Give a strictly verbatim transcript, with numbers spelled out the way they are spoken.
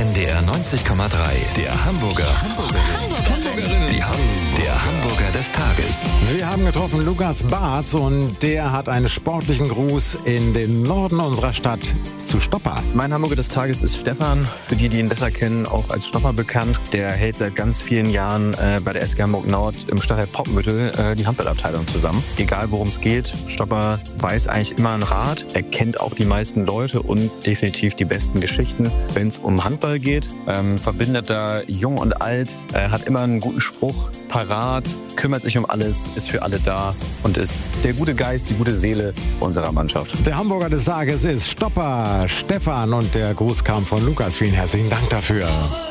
N D R neunzig Komma drei. Der Hamburger. Hamburgerin. Die Ham der Hamburger des Tages. Wir haben getroffen Lukas Barz und der hat einen sportlichen Gruß in den Norden unserer Stadt zu Stopper. Mein Hamburger des Tages ist Stefan, für die, die ihn besser kennen, auch als Stopper bekannt. Der hält seit ganz vielen Jahren äh, bei der S G Hamburg Nord im Stadtteil Poppenbüttel äh, die Handballabteilung zusammen. Egal worum es geht, Stopper weiß eigentlich immer einen Rat. Er kennt auch die meisten Leute und definitiv die besten Geschichten, wenn es um Handball geht. Ähm, verbindet da jung und alt, äh, hat immer einen guten Spruch parat, kümmert sich um alles, ist für alle da und ist der gute Geist, die gute Seele unserer Mannschaft. Der Hamburger des Tages ist Stopper Stefan und der Gruß kam von Lukas. Vielen herzlichen Dank dafür.